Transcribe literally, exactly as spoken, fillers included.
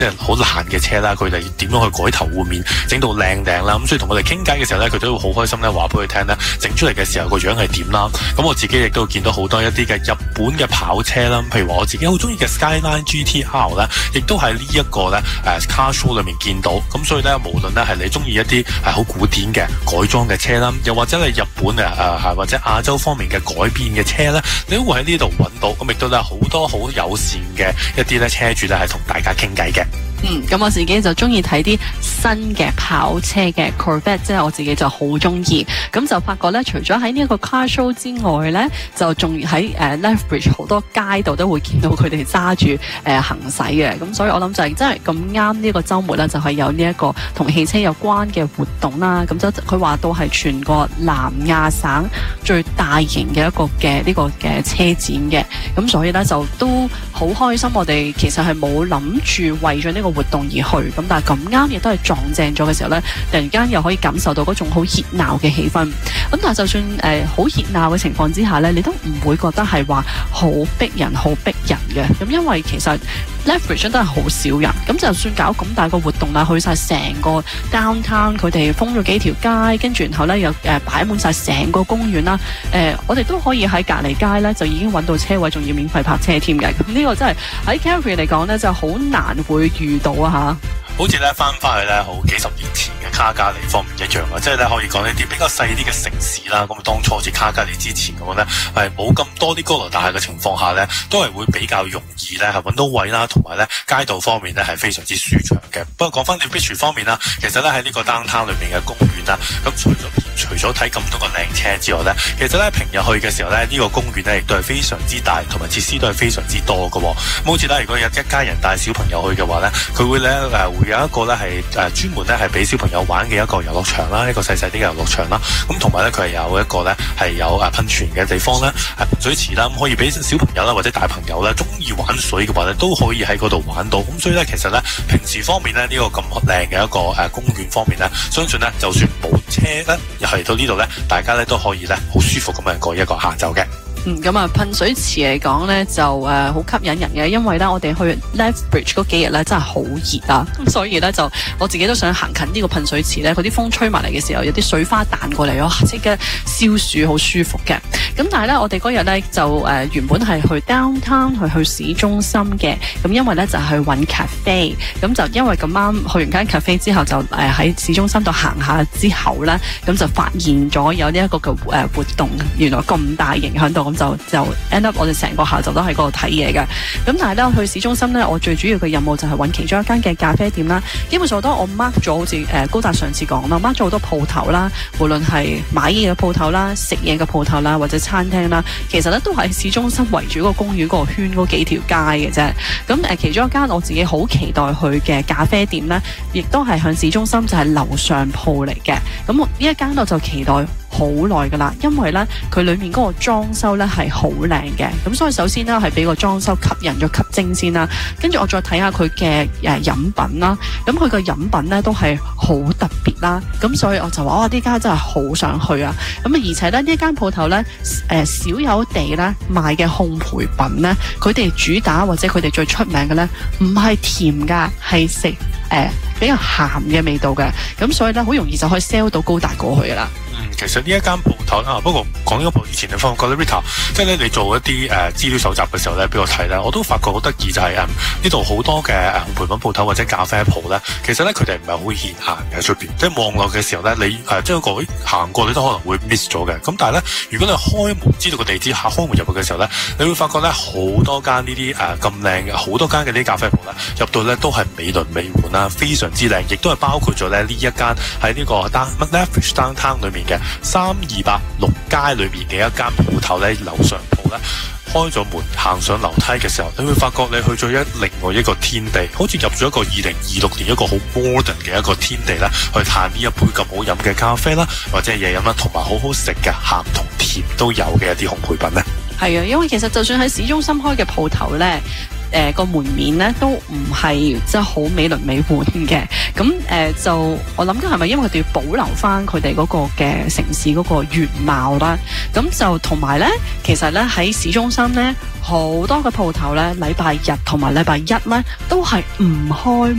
即係好爛嘅車啦，佢哋點樣去改頭換面，整到靚靚啦。咁所以同我哋傾偈嘅時候咧，佢都會好開心咧，話俾佢聽咧，整出嚟嘅時候個樣係點啦。咁我自己亦都見到好多一啲嘅日本嘅跑車啦，譬如話我自己好中意嘅 Skyline G T R 咧，亦都喺呢一個咧誒 car show 裏面見到。咁所以咧，無論咧係你中意一啲係好古典嘅改裝嘅車啦，又或者係日本嘅誒係或者亞洲方面嘅改變嘅車咧，你都會喺呢度揾到。咁亦都咧好多好友善嘅一啲咧車主咧係同大家傾偈嘅。 嗯，咁我自己就中意睇啲新嘅跑車嘅 Corvette， 即係我自己就好中意。咁就發覺咧，除咗喺呢一個 car show 之外咧，就仲喺誒 Lethbridge 好多街道都會見到佢哋揸住誒行駛嘅。咁所以我諗就係真係咁啱呢個週末咧，就係有呢一個同汽車有關嘅活動啦。咁就佢話到係全個南亞省最大型嘅一個嘅呢個嘅車展嘅。咁所以咧就都好開心。我哋其實係冇諗住為咗呢個活動而去，咁但係咁啱亦都係撞正咗嘅時候呢，突然間又可以感受到嗰種好熱鬧嘅氣氛。咁但係就算誒好熱鬧嘅情況之下呢，你都唔會覺得係話好逼人、好逼人嘅。咁因為其實 Lethbridge 都係好少人，咁就算搞咁大個活動啦，去晒成個 downtown， 佢哋封咗幾條街，跟住然後呢又誒擺滿晒成個公園啦。誒、呃，我哋都可以喺隔離街呢，就已經揾到車位，仲要免費泊車添嘅。咁呢個真係喺 Calgary 嚟講呢，就好難會遇到啊嚇。 好似咧翻翻去咧好幾十年前嘅卡加里方面一樣啊，即係咧可以講一啲比較細啲嘅城市啦。咁當初好似卡加里之前咁咧，係冇咁多啲高樓大廈嘅情況下咧，都係會比較容易咧係揾到位啦，同埋咧街道方面咧係非常之舒暢嘅。不過講翻 Lethbridge 方面啦，其實咧喺呢個 downtown 裏面嘅公園啦，咁除咗除咗睇咁多個靚車之外咧，其實咧平日去嘅時候咧，呢個公園咧亦都係非常之大，同埋設施都係非常之多嘅。咁好似咧，如果有一家人帶小朋友去嘅話咧，佢會咧誒會有一個咧係誒專門咧係俾小朋友玩嘅一個遊樂場啦，一個細細啲嘅遊樂場啦。咁同埋咧佢係有一個咧係有誒噴泉嘅地方咧，係噴水池啦，咁可以俾小朋友啦或者大朋友咧中意玩水嘅話咧，都可以喺嗰度玩到。咁所以咧其實咧平時方面咧呢個咁靚嘅一個誒公園方面咧，相信咧就算冇車咧，又嚟到呢度咧，大家咧都可以咧好舒服咁樣過一個下晝嘅。 嗯，咁啊噴水池嚟講咧就誒好、呃、吸引人嘅，因為咧我哋去 Lethbridge 嗰幾日咧真係好熱啊，咁所以咧就我自己都想行近呢個噴水池咧，佢啲風吹埋嚟嘅時候，有啲水花彈過嚟，哇！即刻消暑，好舒服嘅。咁但係咧我哋嗰日咧就誒、呃、原本係去 downtown 去去市中心嘅，咁因為咧就係去揾 cafe， 咁就因為咁啱去完間 cafe 之後就誒喺、呃、市中心度行下之後咧，咁就發現咗有呢一個嘅誒、呃、活動，原來咁大型響度。咁就就 end up 我哋成個下晝都喺嗰度睇嘢嘅。咁但係咧去市中心咧，我最主要嘅任務就係揾其中一間嘅咖啡店啦。基本上都我 mark 咗，好似誒高達上次講啦 ，mark 咗好多鋪頭啦，無論係買嘢嘅鋪頭啦、食嘢嘅鋪頭啦，或者餐廳啦，其實咧都係市中心圍住嗰個公園嗰個圈嗰幾條街嘅啫。咁誒其中一間我自己好期待去嘅咖啡店咧，亦都係向市中心，就係樓上鋪嚟嘅。咁呢一間我就期待好耐噶啦，因為咧佢裏面嗰個裝修咧係好靚嘅，咁所以首先咧係俾個裝修吸引咗吸睛先啦，跟住我再睇下佢嘅誒飲品啦，咁佢個飲品咧都係好特別啦，咁所以我就話哇呢間真係好想去啊，咁啊而且咧呢間鋪頭咧誒少有地咧賣嘅烘焙品咧，佢哋主打或者佢哋最出名嘅咧唔係甜噶，係食誒比較鹹嘅味道嘅，咁所以咧好容易就可以 sell 到高達過去噶啦。 其實呢一間鋪頭啊，不過講呢個鋪以前你發覺咧 Rita， 即係咧你做一啲誒、呃、資料搜集嘅時候咧，俾我睇咧，我都發覺好得意就係誒呢度好多嘅誒烘焙品鋪頭或者咖啡鋪咧，其實咧佢哋唔係好顯眼嘅出邊，即係望落嘅時候咧，你誒即係個行過你都可能會 miss 咗嘅。咁但係咧，如果你開門知道個地址，下開門入去嘅時候咧，你會發覺咧好多間呢啲誒咁靚嘅，好、呃、多間嘅呢啲咖啡鋪咧，入到咧都係美輪美奐啦，非常之靚，亦都係包括咗咧呢一間喺呢個 Lethbridge Downtown 裏面嘅三二八六街裏面嘅一間鋪頭咧，樓上鋪咧開咗門，行上樓梯嘅時候，你會發覺你去咗一另外一個天地，好似入咗一個二零二六年一個好 modern 嘅一個天地咧，去嘆呢一杯咁好飲嘅咖啡啦，或者係嘢飲啦，同埋好好食嘅鹹同甜都有嘅一啲烘焙品咧。係啊，因為其實就算喺市中心開嘅鋪頭咧，誒、呃、個門面咧都唔係即係好美輪美奐嘅，咁誒、呃、就我諗緊係咪因為佢哋要保留翻佢哋嗰個嘅城市嗰個原貌啦，咁就同埋咧，其實咧喺市中心咧好多嘅鋪頭咧，禮拜日同埋禮拜一咧都係唔開